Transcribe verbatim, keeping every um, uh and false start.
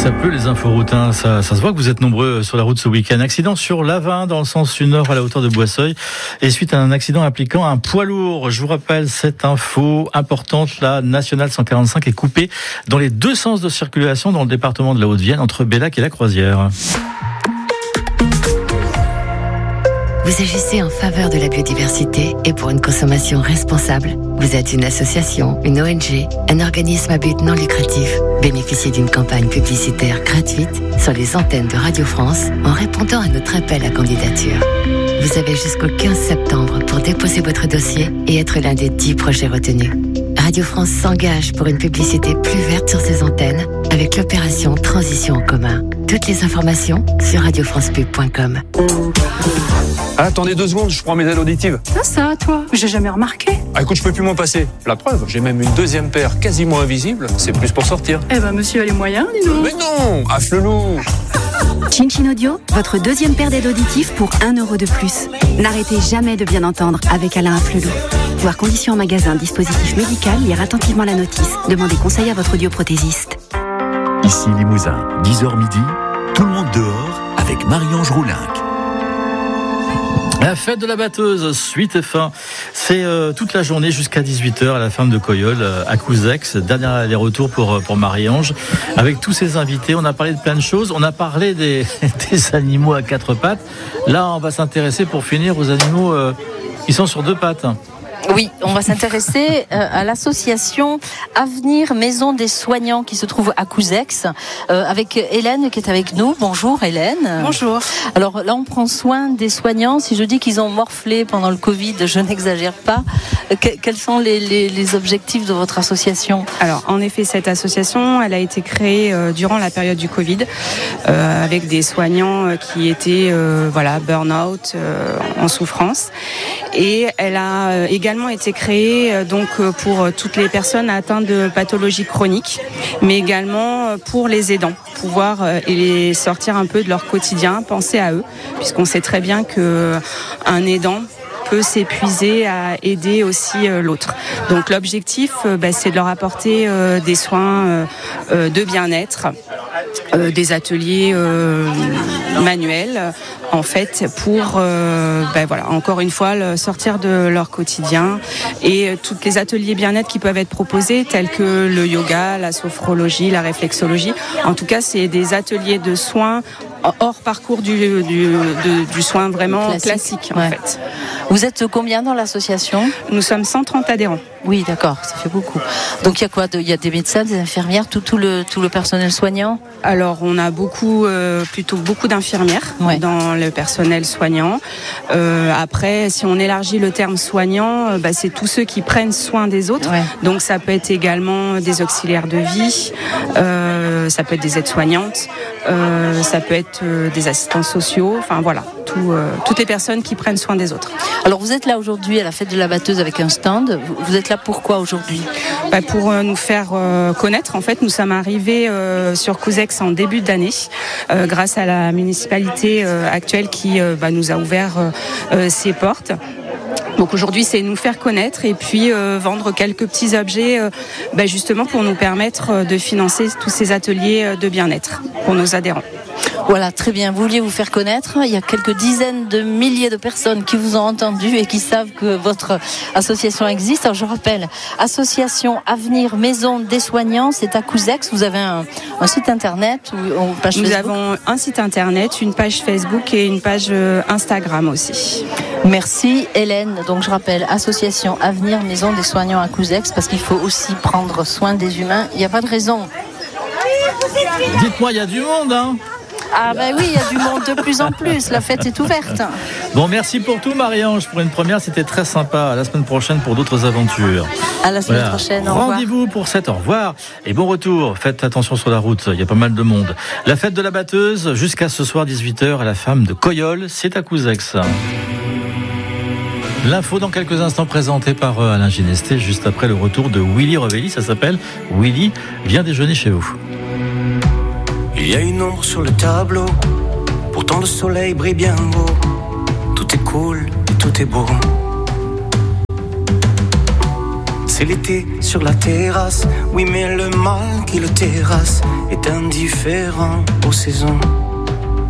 Ça pleut les inforoutes, hein. ça, ça se voit que vous êtes nombreux sur la route ce week-end. Accident sur l'A vingt dans le sens sud-nord à la hauteur de Boisseuil et suite à un accident impliquant un poids lourd. Je vous rappelle cette info importante, la nationale cent quarante-cinq est coupée dans les deux sens de circulation dans le département de la Haute-Vienne entre Bellac et la Croisière. Vous agissez en faveur de la biodiversité et pour une consommation responsable. Vous êtes une association, une O N G, un organisme à but non lucratif. Bénéficiez d'une campagne publicitaire gratuite sur les antennes de Radio France en répondant à notre appel à candidature. Vous avez jusqu'au quinze septembre pour déposer votre dossier et être l'un des dix projets retenus. Radio France s'engage pour une publicité plus verte sur ses antennes avec l'opération Transition en commun. Toutes les informations sur radio france pub point com. Ah, attendez deux secondes, je prends mes aides auditives. Ça, ça, toi, j'ai jamais remarqué. Ah, écoute, je peux plus m'en passer. La preuve, j'ai même une deuxième paire quasiment invisible. C'est plus pour sortir. Eh ben, monsieur a les moyens, dis donc. Mais non, affle-loup. Chin Chin Audio, votre deuxième paire d'aides auditives pour un euro de plus. N'arrêtez jamais de bien entendre avec Alain Afflelou. Voir conditions en magasin, dispositif médical, lire attentivement la notice. Demandez conseil à votre audioprothésiste. Ici Limousin, dix heures midi, tout le monde dehors avec Marie-Ange Roulinck. La fête de la batteuse, suite et fin. C'est euh, toute la journée jusqu'à dix-huit heures à la ferme de Coyol, euh, à Couzex. Dernier aller-retour pour, pour Marie-Ange. Avec tous ses invités, on a parlé de plein de choses. On a parlé des, des animaux à quatre pattes. Là, on va s'intéresser pour finir aux animaux euh, qui sont sur deux pattes. Oui, on va s'intéresser à l'association Avenir Maison des Soignants qui se trouve à Couzex euh, avec Hélène qui est avec nous. Bonjour Hélène. Bonjour. Alors là, on prend soin des soignants. Si je dis qu'ils ont morflé pendant le Covid, je n'exagère pas. Que, quels sont les, les, les objectifs de votre association ? Alors, en effet, cette association, elle a été créée euh, durant la période du Covid euh, avec des soignants euh, qui étaient euh, voilà, burn-out, euh, en souffrance. Et elle a euh, également été créée euh, donc euh, pour toutes les personnes atteintes de pathologies chroniques, mais également euh, pour les aidants, pouvoir euh, les sortir un peu de leur quotidien, penser à eux, puisqu'on sait très bien que un aidant peut s'épuiser à aider aussi euh, l'autre. Donc l'objectif, euh, bah, c'est de leur apporter euh, des soins euh, euh, de bien-être, euh, des ateliers euh, manuels, en fait, pour, euh, bah, voilà, encore une fois, le sortir de leur quotidien et euh, tous les ateliers bien-être qui peuvent être proposés, tels que le yoga, la sophrologie, la réflexologie. En tout cas, c'est des ateliers de soins hors parcours du, du, de, du soin vraiment classique, classique en ouais. fait. Vous êtes combien dans l'association ? Nous sommes cent trente adhérents. Oui, d'accord, ça fait beaucoup. Donc il y a quoi ? Il y a des médecins, des infirmières, tout, tout, le, tout le personnel soignant ? Alors on a beaucoup, euh, plutôt beaucoup d'infirmières ouais. dans le personnel soignant. Euh, après, si on élargit le terme soignant, euh, bah, c'est tous ceux qui prennent soin des autres. Ouais. Donc ça peut être également des auxiliaires de vie, euh, ça peut être des aides-soignantes, euh, ça peut être euh, des assistants sociaux. Enfin voilà, tout, euh, toutes les personnes qui prennent soin des autres. Alors vous êtes là aujourd'hui à la fête de la batteuse avec un stand. Vous êtes là pourquoi aujourd'hui ? Bah pour euh, nous faire euh, connaître. En fait, nous sommes arrivés euh, sur Couzex en début d'année euh, grâce à la municipalité euh, actuelle qui euh, bah, nous a ouvert euh, ses portes. Donc aujourd'hui, c'est nous faire connaître et puis euh, vendre quelques petits objets euh, bah, justement pour nous permettre euh, de financer tous ces ateliers euh, de bien-être pour nos adhérents. Voilà, très bien. Vous vouliez vous faire connaître. Il y a quelques dizaines de milliers de personnes qui vous ont entendu et qui savent que votre association existe. Alors je rappelle, association Avenir Maison des Soignants, c'est à Couzex. Vous avez un, un site internet ou une page Nous Facebook ? avons un site internet, une page Facebook et une page Instagram aussi. Merci Hélène. Donc je rappelle, association Avenir Maison des Soignants à Couzex, parce qu'il faut aussi prendre soin des humains. Il n'y a pas de raison. Dites-moi, il y a du monde, hein ? Ah ben oui, il y a du monde de plus en plus, la fête est ouverte. Bon, merci pour tout Marie-Ange, pour une première, c'était très sympa. À la semaine prochaine pour d'autres aventures. À la semaine voilà. prochaine, au revoir. revoir. Rendez-vous pour cette, au revoir et bon retour. Faites attention sur la route, il y a pas mal de monde. La fête de la batteuse, jusqu'à ce soir dix-huit heures à la ferme de Coyol, c'est à Couzex. L'info dans quelques instants présentée par Alain Ginesté, juste après le retour de Willy Revelli, ça s'appelle Willy vient déjeuner chez vous. Il y a une ombre sur le tableau, pourtant le soleil brille bien haut. Tout est cool et tout est beau. C'est l'été sur la terrasse, oui mais le mal qui le terrasse est indifférent aux saisons.